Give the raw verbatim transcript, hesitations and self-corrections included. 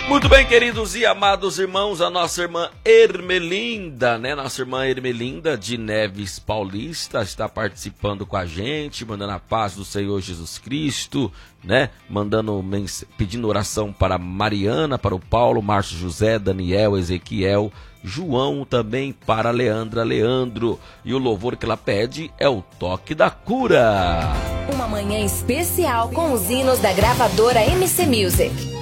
Muito bem, queridos e amados irmãos, a nossa irmã Ermelinda, né? Nossa irmã Ermelinda de Neves Paulista está participando com a gente, mandando a paz do Senhor Jesus Cristo, né? Mandando, pedindo oração para Mariana, para o Paulo, Márcio José, Daniel, Ezequiel, João, também para Leandra, Leandro. E o louvor que ela pede é o Toque da Cura. Uma manhã especial com os hinos da gravadora M C Music.